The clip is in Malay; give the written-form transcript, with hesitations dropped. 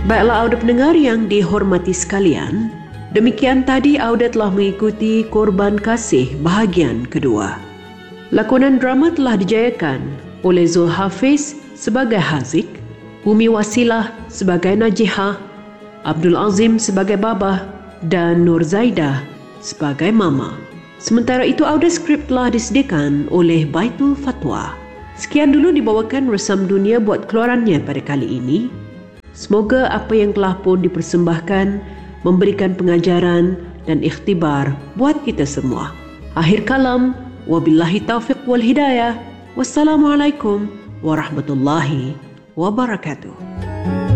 Baiklah audio pendengar yang dihormati sekalian, demikian tadi audio telah mengikuti Korban Kasih bahagian kedua. Lakonan drama telah dijayakan oleh Zul Hafiz sebagai Haziq, Umi Wasilah sebagai Najihah, Abdul Azim sebagai Babah dan Nur Zaidah sebagai Mama. Sementara itu audio skrip telah disediakan oleh Baitul Fatwa. Sekian dulu dibawakan Resam Dunia buat keluarannya pada kali ini. Semoga apa yang telah pun dipersembahkan memberikan pengajaran dan ikhtibar buat kita semua. Akhir kalam, wabillahi taufiq wal hidayah. Wassalamualaikum warahmatullahi wabarakatuh.